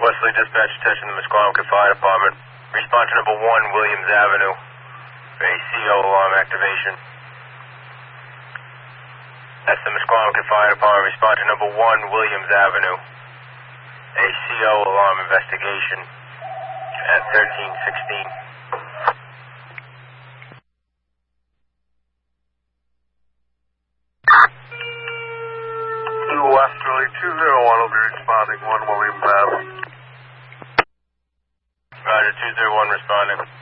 Wesley Dispatch, attention to the Mesquite Fire Department. Respond to number 1, Williams Avenue. ACO alarm activation. That's the Mesquite Fire Department. Respond to number 1, Williams Avenue. ACO alarm investigation at 1316. Westerly 201 will be responding 1 Williams Avenue. Roger, 201 responding.